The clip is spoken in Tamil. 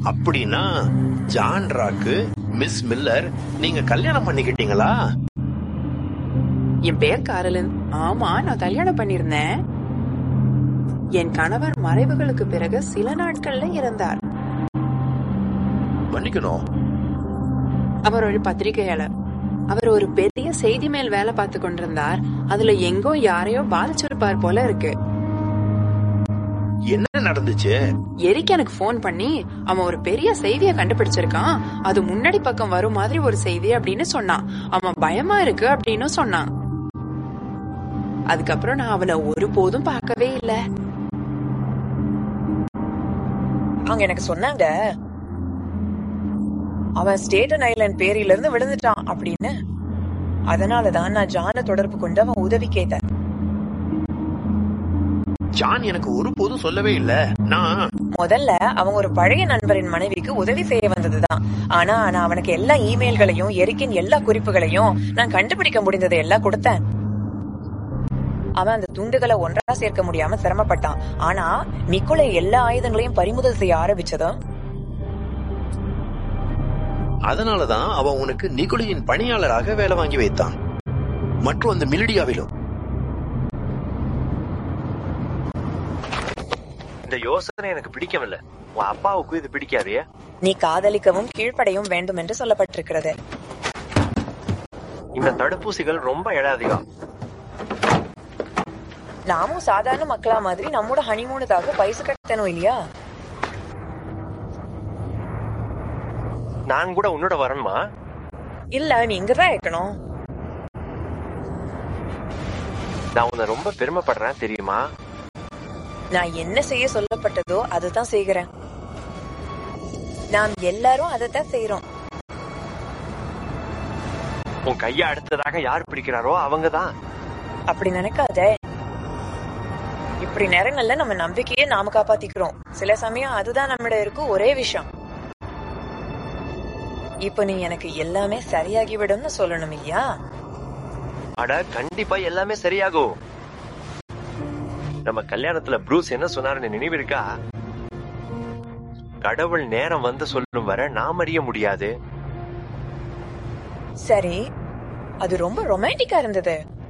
அப்படின்னா ஜான் ராக்கு மிஸ் மில்லர் நீங்க கல்யாணம் பண்ணிக்கிட்டீங்களா? என் பேர் காரலின். ஆமா, நான் கல்யாணம் பண்ணிருந்தேன். என் கணவர் மறைவுகளுக்கு பிறகு சில நாட்கள்ல இறந்தார். மன்னிக்கணும். அவர் ஒரு பத்திரிகையாளர். அவர் ஒரு பெரிய செய்தி மேல் வேலை பார்த்து கொண்டிருந்தார். அதுல எங்கோ யாரையோ பாதிச்சிருப்பார் போல இருக்கு. என்ன நடந்துச்சு? எரிக் எனக்கு போன் பண்ணி அவன் ஒரு பெரிய செய்தியை கண்டுபிடிச்சிருக்கான், அது முன்னாடி பக்கம் வரும் மாதிரி ஒரு செய்தி அப்படின்னு சொன்னான். அவன் பயமா இருக்கு அப்படின்னு சொன்னான். அதுக்கப்புறம் நான் அவனை ஒருபோதும் பார்க்கவே இல்ல. அவங்க எனக்கு சொன்னாங்க அவன் ஸ்டேட்டன் ஐலண்ட் பேரில இருந்து விழுந்துட்டான் அப்படின்னு. அதனாலதான் நான் ஜான தொடர்பு கொண்டு அவன் உதவி கேட்டேன். ஜான் எனக்கு ஒருபோதும் சொல்லவே இல்ல. நான் முதல்ல அவங்க ஒரு பழைய நண்பரின் மனைவிக்கு உதவி செய்ய வந்ததுதான். ஆனா நான் அவனுக்கு எல்லா இமெயில்களையும் எரிக்கின் எல்லா குறிப்புகளையும் நான் கண்டுபிடிக்க முடிந்ததை எல்லாம் கொடுத்தேன். அவன் அந்த துண்டுகளை ஒன்றா சேர்க்க முடியாம சிரமப்பட்டான். ஆனா நிக்கோலை எல்லா ஆயுதங்களையும் பறிமுதல் செய்ய ஆரம்பிச்சதும் அதனாலதான் அவன் உனக்கு நிக்கோலியின் பணியாளராக வேலை வாங்கி வைத்தான். மற்றும் அந்த மிலிடியாவிலும். இந்த யோசனை எனக்கு பிடிக்கவில்லை. உன் அப்பாவுக்கு இது பிடிக்காதே. நீ காதலிக்கவும் கீழ்ப்படையும் வேண்டும் என்று சொல்லப்பட்டிருக்கிறது. இந்த தடுப்பூசிகள் ரொம்ப எழாதிகம். நாமும் சாதாரண மக்களா மாதிரி நம்மோட ஹனிமூனுக்காக பைசா கட்டணும் இல்லையா? நான் கூட உன்னோட வரணுமா? இல்ல, நீ இங்கதான் இருக்கணும். நான் உன்னை ரொம்ப பெருமைப்படுறேன் தெரியுமா? நான் என்ன செய்ய சொல்லப்பட்டதோ அதுதான் செய்கிறேன். நாம் எல்லாரும் அதைத்தான் செய்யறோம். உன் கைய அடுத்ததாக யார் பிடிக்கிறாரோ அவங்கதான். அப்படி நினைக்காத. இப்படி நேரங்கள்ல நம்ம நம்பிக்கையே நாம காப்பாத்திக்கிறோம். சில சமயம் அதுதான் நம்மிட இருக்கும் ஒரே விஷயம். இப்ப நீ எனக்கு எல்லாமே சரியாகிவிடும்னு சொல்லணும் இல்லையா? அட கண்டிப்பா எல்லாமே சரியாகும். நம்ம கல்யாணத்துல ப்ரூஸ் என்ன சொன்னாருன்னு நினைவு இருக்கா? கடவுள் நேரம் வந்து சொல்லும் வரை நாம் அறிய முடியாது. சரி, அது ரொம்ப ரொமான்டிக்கா இருந்தது.